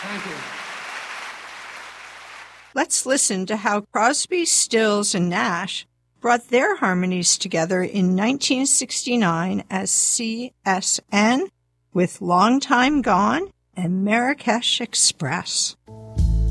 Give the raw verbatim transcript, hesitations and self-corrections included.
Thank you. Let's listen to how Crosby, Stills, and Nash brought their harmonies together in nineteen sixty-nine as C S N with Long Time Gone and Marrakesh Express.